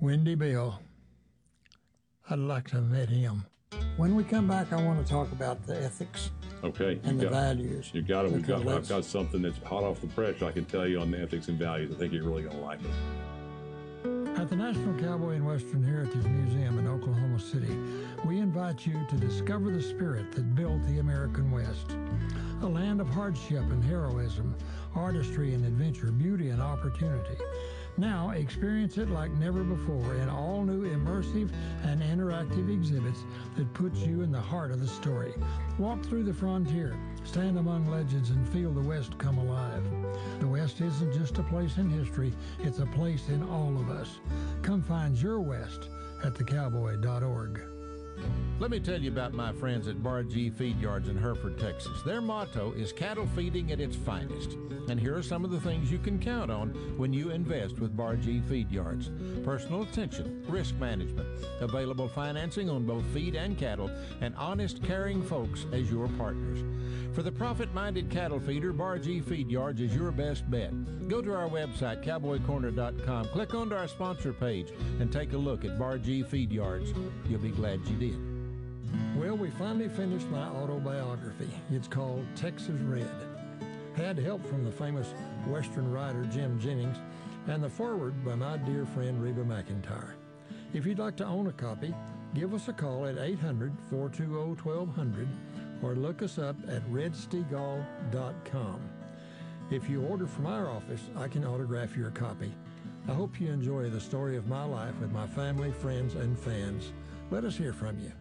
Windy Bill. I'd like to have met him. When we come back, I want to talk about the ethics and the values. You got it. I've got something that's hot off the press I can tell you on the ethics and values. I think you're really going to like it. At the National Cowboy and Western Heritage Museum in Oklahoma City, we invite you to discover the spirit that built the American West. A land of hardship and heroism, artistry and adventure, beauty and opportunity. Now experience it like never before in all new immersive and interactive exhibits that put you in the heart of the story. Walk through the frontier, stand among legends, and feel the West come alive. The West isn't just a place in history, it's a place in all of us. Come find your West at thecowboy.org. Let me tell you about my friends at Bar G Feed Yards in Hereford, Texas. Their motto is cattle feeding at its finest. And here are some of the things you can count on when you invest with Bar G Feed Yards. Personal attention, risk management, available financing on both feed and cattle, and honest, caring folks as your partners. For the profit-minded cattle feeder, Bar G Feed Yards is your best bet. Go to our website, cowboycorner.com, click onto our sponsor page, and take a look at Bar G Feed Yards. You'll be glad you did. Well, we finally finished my autobiography. It's called Texas Red. Had help from the famous Western writer Jim Jennings and the foreword by my dear friend Reba McEntire. If you'd like to own a copy, give us a call at 800-420-1200 or look us up at redstegall.com. If you order from our office, I can autograph your copy. I hope you enjoy the story of my life with my family, friends, and fans. Let us hear from you.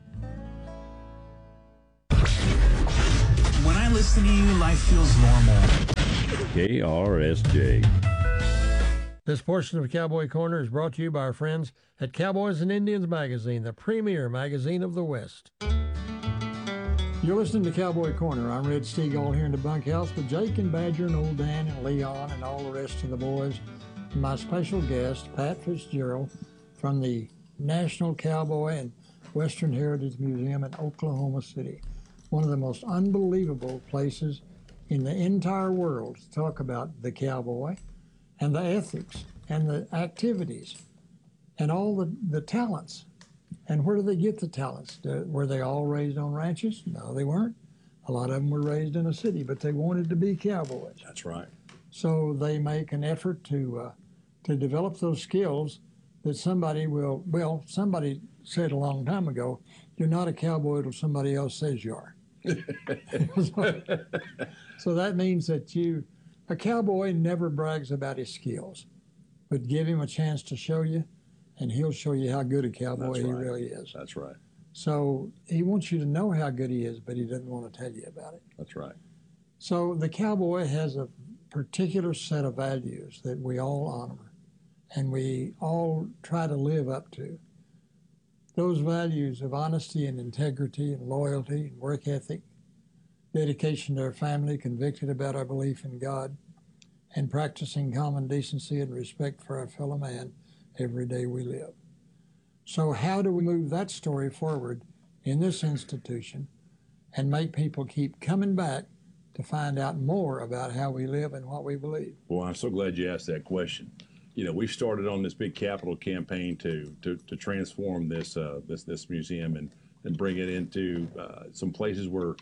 When I listen to you, life feels normal. KRSJ. This portion of Cowboy Corner is brought to you by our friends at Cowboys and Indians Magazine, the premier magazine of the West. You're listening to Cowboy Corner. I'm Red Stegall here in the bunkhouse with Jake and Badger and old Dan and Leon and all the rest of the boys. And my special guest, Pat Fitzgerald, from the National Cowboy and Western Heritage Museum in Oklahoma City. One of the most unbelievable places in the entire world to talk about the cowboy and the ethics and the activities and all the talents. And where do they get the talents? Were they all raised on ranches? No, they weren't. A lot of them were raised in a city, but they wanted to be cowboys. That's right. So they make an effort to develop those skills that somebody said a long time ago, you're not a cowboy till somebody else says you are. So that means that a cowboy never brags about his skills, but give him a chance to show you, and he'll show you how good a cowboy he really is. That's right. So he wants you to know how good he is, but he doesn't want to tell you about it. That's right. So the cowboy has a particular set of values that we all honor, and we all try to live up to. Those values of honesty and integrity and loyalty and work ethic, dedication to our family, convicted about our belief in God, and practicing common decency and respect for our fellow man every day we live. So how do we move that story forward in this institution and make people keep coming back to find out more about how we live and what we believe? Well, I'm so glad you asked that question. You know, we started on this big capital campaign to transform this museum and bring it into some places where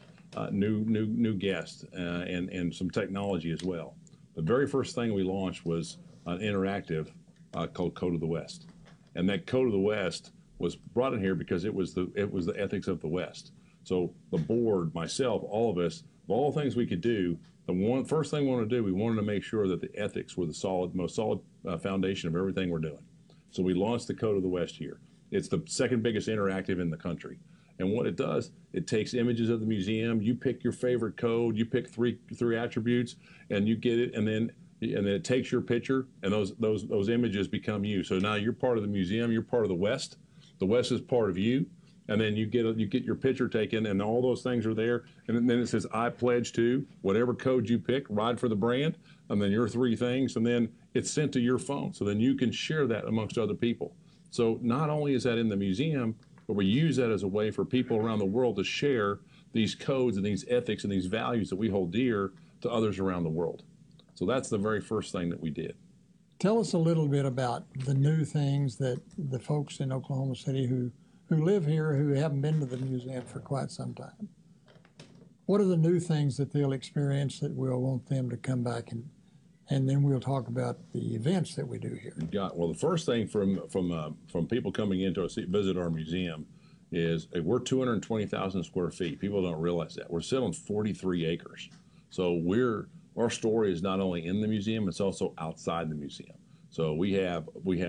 new guests and some technology as well. The very first thing we launched was an interactive called Code of the West, and that Code of the West was brought in here because it was the ethics of the West. So the board, myself, all of us, of all the things we could do, the first thing we wanted to do, we wanted to make sure that the ethics were the most solid foundation of everything we're doing. So we launched the Code of the West here. It's the second biggest interactive in the country. And what it does, it takes images of the museum. You pick your favorite code. You pick three attributes, and you get it. And then it takes your picture, and those images become you. So now you're part of the museum. You're part of the West. The West is part of you. And then you get your picture taken, and all those things are there. And then it says, I pledge to whatever code you pick, ride for the brand, and then your three things, and then it's sent to your phone. So then you can share that amongst other people. So not only is that in the museum, but we use that as a way for people around the world to share these codes and these ethics and these values that we hold dear to others around the world. So that's the very first thing that we did. Tell us a little bit about the new things that the folks in Oklahoma City who live here, who haven't been to the museum for quite some time. What are the new things that they'll experience that we'll want them to come back and then we'll talk about the events that we do here. Well, the first thing from people coming in to visit our museum is we're 220,000 square feet. People don't realize that. We're sitting on 43 acres. So our story is not only in the museum, it's also outside the museum. So we have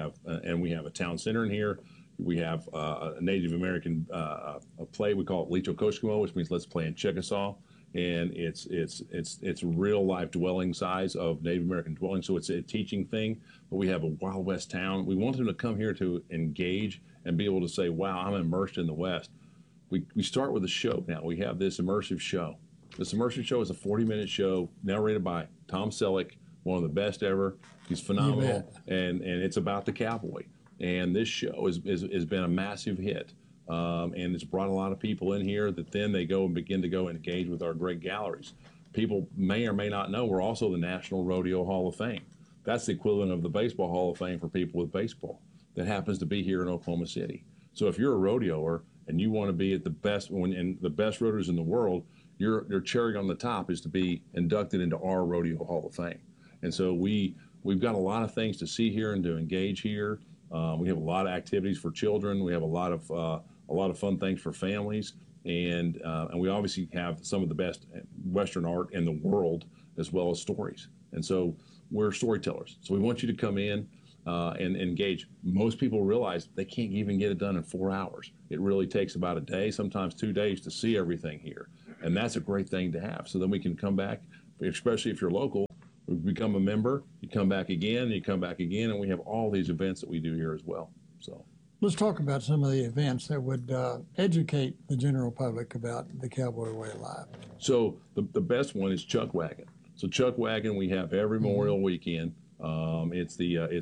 a town center in here. We have a Native American a play. We call it Licho Koshkimo, which means let's play in Chickasaw. And it's real life dwelling size of Native American dwelling. So it's a teaching thing, but we have a Wild West town. We want them to come here to engage and be able to say, wow, I'm immersed in the West. We start with a show now. We have this immersive show. This immersive show is a 40-minute show narrated by Tom Selleck, one of the best ever. He's phenomenal, and it's about the cowboy. And this show has been a massive hit, and it's brought a lot of people in here that then they go and begin to go and engage with our great galleries. People may or may not know we're also the National Rodeo Hall of Fame. That's the equivalent of the Baseball Hall of Fame for people with baseball that happens to be here in Oklahoma City. So if you're a rodeoer and you want to be at the best and the best rodeos in the world, your cherry on the top is to be inducted into our Rodeo Hall of Fame. And so we've got a lot of things to see here and to engage here. We have a lot of activities for children. We have a lot of fun things for families, and we obviously have some of the best Western art in the world as well as stories. And so we're storytellers. So we want you to come in and engage. Most people realize they can't even get it done in 4 hours. It really takes about a day, sometimes 2 days, to see everything here. And that's a great thing to have. So then we can come back, especially if you're local, we become a member, you come back again, and we have all these events that we do here as well. So let's talk about some of the events that would educate the general public about the Cowboy Way of Life. So the best one is Chuck Wagon. So Chuck Wagon we have every Memorial weekend. It's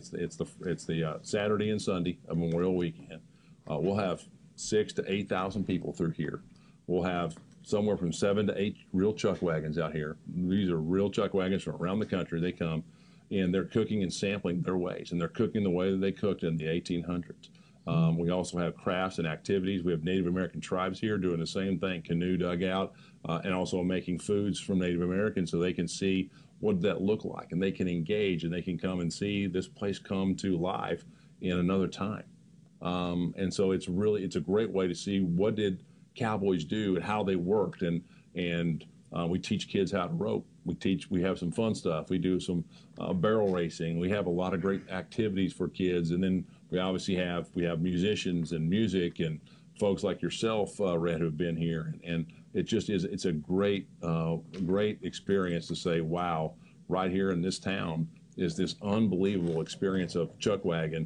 the Saturday and Sunday of Memorial Weekend. We'll have 6,000 to 8,000 people through here. We'll have somewhere from 7 to 8 real chuck wagons out here. These are real chuck wagons from around the country. They come and they're cooking and sampling their ways, and they're cooking the way that they cooked in the 1800s. We also have crafts and activities. We have Native American tribes here doing the same thing, canoe dugout, and also making foods from Native Americans so they can see what that look like, and they can engage, and they can come and see this place come to life in another time. And so it's a great way to see what did cowboys do and how they worked, and we teach kids how to rope. We have some fun stuff. We do some barrel racing. We have a lot of great activities for kids, and then we obviously have musicians and music and folks like yourself, Red, who've been here, and it's a great experience to say, wow, right here in this town is this unbelievable experience of Chuck Wagon,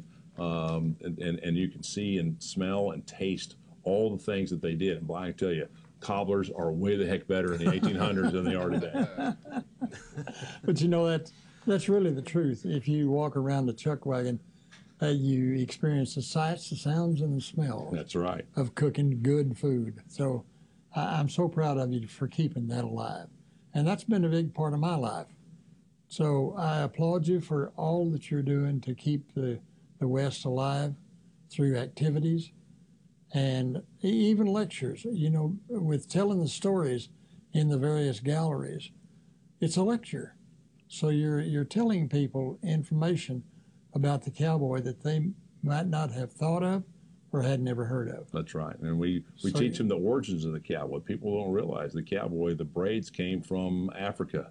and you can see and smell and taste all the things that they did. And I can tell you, cobblers are way the heck better in the 1800s than they are today. But you know, that's really the truth. If you walk around the Chuck Wagon, you experience the sights, the sounds, and the smells. That's right. Of cooking good food. So I'm so proud of you for keeping that alive. And that's been a big part of my life. So I applaud you for all that you're doing to keep the West alive through activities and even lectures, you know, with telling the stories in the various galleries. It's a lecture. So you're telling people information about the cowboy that they might not have thought of or had never heard of. That's right. And we teach them the origins of the cowboy. People don't realize the cowboy, the braids came from Africa.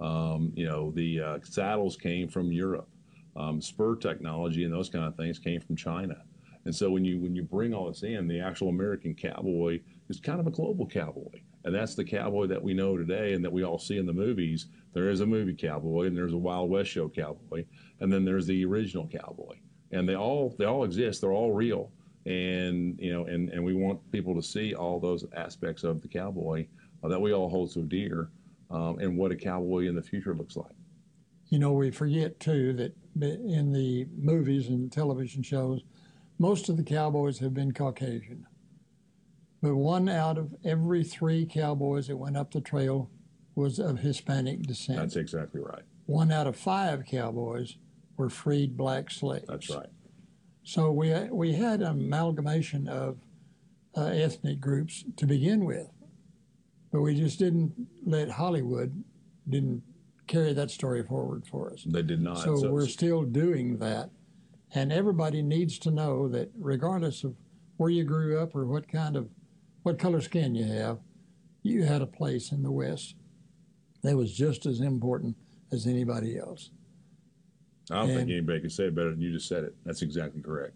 The saddles came from Europe. Spur technology and those kind of things came from China. And so when you bring all this in, the actual American cowboy is kind of a global cowboy. And that's the cowboy that we know today and that we all see in the movies. There is a movie cowboy, and there's a Wild West show cowboy, and then there's the original cowboy. And they all exist. They're all real. And and we want people to see all those aspects of the cowboy that we all hold so dear, and what a cowboy in the future looks like. You know, we forget too that in the movies and television shows, most of the cowboys have been Caucasian. But 1 out of every 3 cowboys that went up the trail was of Hispanic descent. That's exactly right. 1 out of 5 cowboys were freed black slaves. That's right. So we had an amalgamation of ethnic groups to begin with, but we just didn't let Hollywood didn't carry that story forward for us. They did not. So we're still doing that, and everybody needs to know that regardless of where you grew up or what color skin you have, you had a place in the West that was just as important as anybody else. I don't think anybody can say it better than you just said it. That's exactly correct.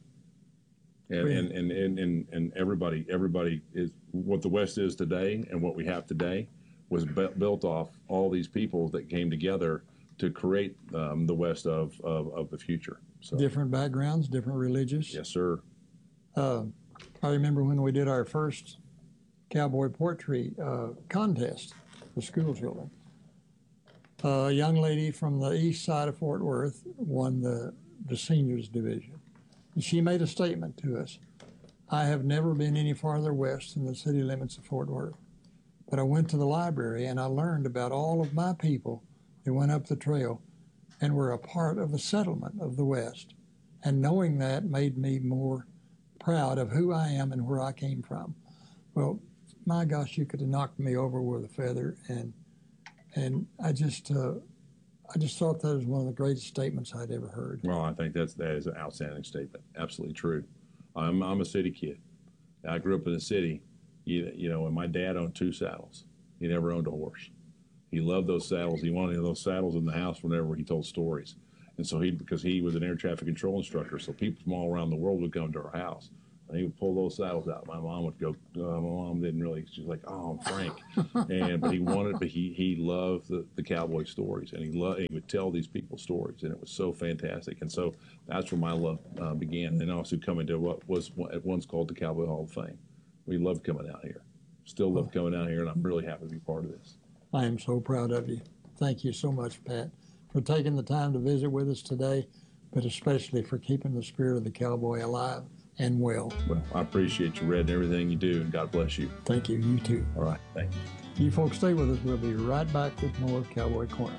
And everybody is what the West is today, and what we have today was built off all these people that came together to create the West of the future. So different backgrounds, different religions. Yes, sir. I remember when we did our first cowboy poetry contest for school children. A young lady from the east side of Fort Worth won the seniors division. And she made a statement to us. I have never been any farther west than the city limits of Fort Worth. But I went to the library and I learned about all of my people that went up the trail and were a part of the settlement of the West. And knowing that made me more proud of who I am and where I came from. Well, my gosh, you could have knocked me over with a feather, and I just thought that was one of the greatest statements I'd ever heard. Well, I think that is an outstanding statement. Absolutely true. I'm a city kid. I grew up in the city, you know, and my dad owned 2 saddles. He never owned a horse. He loved those saddles. He wanted those saddles in the house whenever he told stories. And so because he was an air traffic control instructor, so people from all around the world would come to our house. And he would pull those saddles out. My mom would go, my mom didn't really, she was like, oh, Frank. But he loved the cowboy stories, and he would tell these people stories, and it was so fantastic. And so that's where my love began. And also coming to what was at once called the Cowboy Hall of Fame. We loved coming out here. Still love coming out here, and I'm really happy to be part of this. I am so proud of you. Thank you so much, Pat, for taking the time to visit with us today, but especially for keeping the spirit of the cowboy alive and well. Well, I appreciate you, Red, and everything you do, and God bless you. Thank you. You too. All right. Thank you. You folks stay with us. We'll be right back with more Cowboy Corner.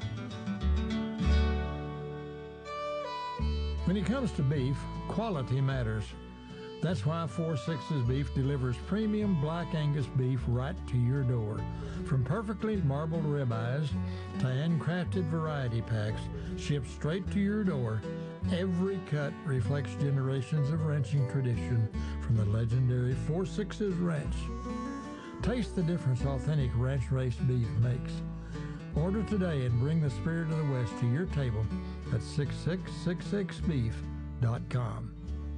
When it comes to beef, quality matters. That's why 4 Sixes Beef delivers premium Black Angus beef right to your door. From perfectly marbled ribeyes to handcrafted variety packs shipped straight to your door, every cut reflects generations of ranching tradition from the legendary 4 Sixes Ranch. Taste the difference authentic ranch-raised beef makes. Order today and bring the spirit of the West to your table at 6666beef.com.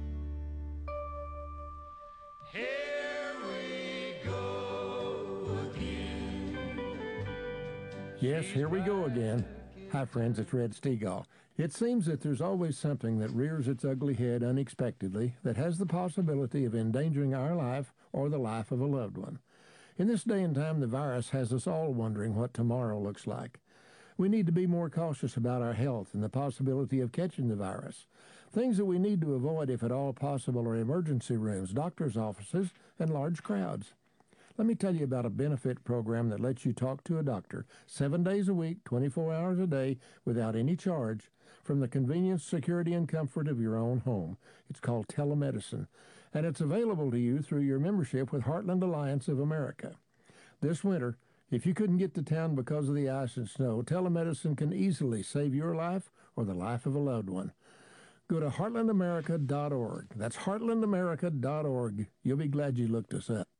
Yes, here we go again. Hi, friends, it's Red Stegall. It seems that there's always something that rears its ugly head unexpectedly that has the possibility of endangering our life or the life of a loved one. In this day and time, the virus has us all wondering what tomorrow looks like. We need to be more cautious about our health and the possibility of catching the virus. Things that we need to avoid, if at all possible, are emergency rooms, doctor's offices, and large crowds. Let me tell you about a benefit program that lets you talk to a doctor 7 days a week, 24 hours a day, without any charge, from the convenience, security, and comfort of your own home. It's called telemedicine, and it's available to you through your membership with Heartland Alliance of America. This winter, if you couldn't get to town because of the ice and snow, telemedicine can easily save your life or the life of a loved one. Go to heartlandamerica.org. That's heartlandamerica.org. You'll be glad you looked us up.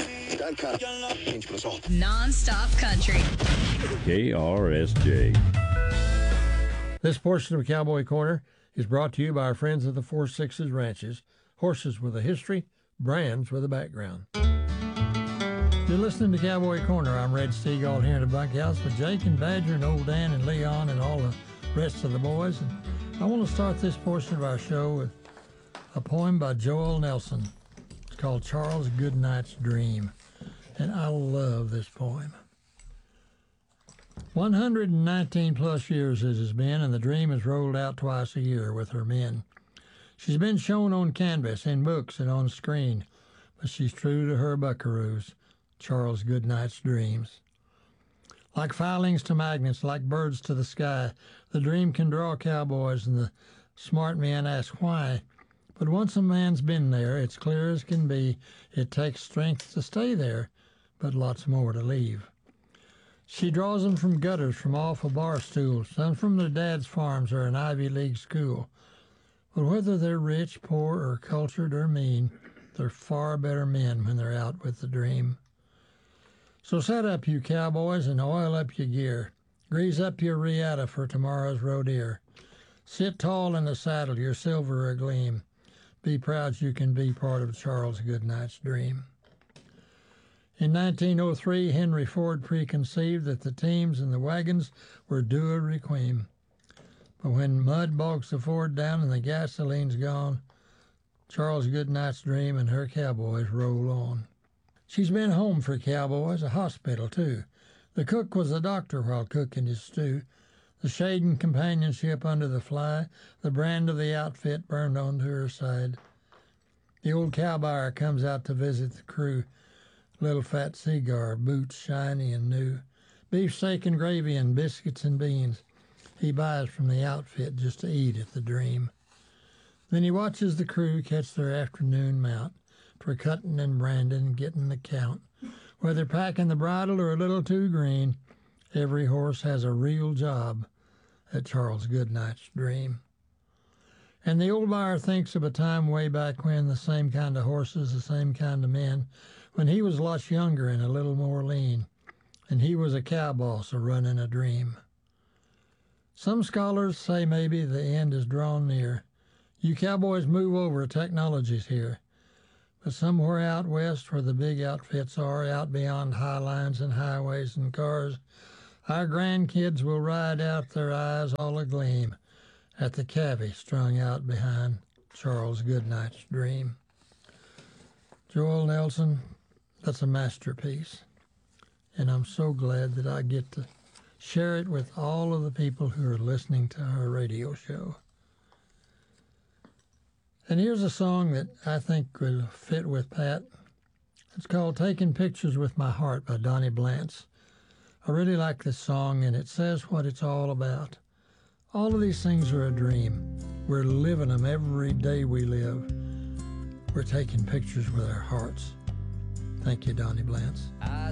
Non-stop country. KRSJ. This portion of Cowboy Corner is brought to you by our friends at the 4 Sixes Ranches, horses with a history, brands with a background. You're listening to Cowboy Corner. I'm Red Stegall here in the bunkhouse with Jake and Badger and old Dan and Leon and all the rest of the boys. And I want to start this portion of our show with a poem by Joel Nelson. It's called Charles Goodnight's Dream, and I love this poem. 119 plus years it has been, and the dream is rolled out twice a year with her men. She's been shown on canvas, in books, and on screen, but she's true to her buckaroos, Charles Goodnight's dreams. Like filings to magnets, like birds to the sky, the dream can draw cowboys, and the Smart men ask why, but once a man's been there, it's clear as can be, it takes strength to stay there, but lots more to leave. She draws them from gutters, from off a bar stool, some from their dad's farms or an Ivy League school. But whether they're rich, poor, or cultured or mean, they're far better men when they're out with the dream. So set up, you cowboys, and oil up your gear. Grease up your riata for tomorrow's rodeer. Sit tall in the saddle, your silver agleam. Be proud you can be part of Charles Goodnight's dream. In 1903, Henry Ford preconceived that the teams and the wagons were due a requiem. But when mud bogs the Ford down and the gasoline's gone, Charles Goodnight's dream and her cowboys roll on. She's been home for cowboys, a hospital too. The cook was a doctor while cooking his stew. The shade and companionship under the fly, the brand of the outfit burned onto her side. The old cowbuyer comes out to visit the crew. Little fat cigar, boots shiny and new. Beefsteak and gravy and biscuits and beans. He buys from the outfit just to eat at the dream. Then he watches the crew catch their afternoon mount for cutting and branding and getting the count. Whether packing the bridle or a little too green, every horse has a real job at Charles Goodnight's dream. And the old buyer thinks of a time way back when, the same kind of horses, the same kind of men, when he was lots younger and a little more lean, and he was a cow boss a-running a dream. Some scholars say maybe the end is drawn near. You cowboys move over, technology's here. But somewhere out west where the big outfits are, out beyond high lines and highways and cars, our grandkids will ride out their eyes all agleam at the cavvy strung out behind Charles Goodnight's dream. Joel Nelson, that's a masterpiece. And I'm so glad that I get to share it with all of the people who are listening to our radio show. And here's a song that I think will fit with Pat. It's called Taking Pictures with My Heart by Donnie Blantz. I really like this song, and it says what it's all about. All of these things are a dream. We're living them every day we live. We're taking pictures with our hearts. Thank you, Donnie Blantz. I